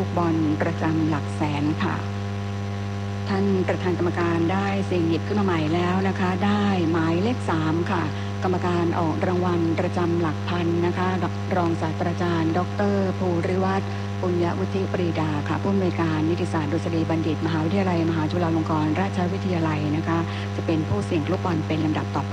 ลูกบอลประจำหลักแสนค่ะท่านประธานกรรมการได้เสี่ยงหยิบขึ้นมาใหม่แล้วนะคะได้หมายเลข3ค่ะกรรมการออกรางวัลประจำหลักพันนะคะกับรองศาสตราจารย์ดร.ภูริวัฒน์ปุญญวุฒิปรีดาค่ะผู้อำนวยการนิติศาสตร์ดุษฎีบัณฑิตมหาวิทยาลัยมหาจุฬาลงกรณราชวิทยาลัยนะคะจะเป็นผู้เสี่ยงลูกบอลเป็นลำดับต่อไป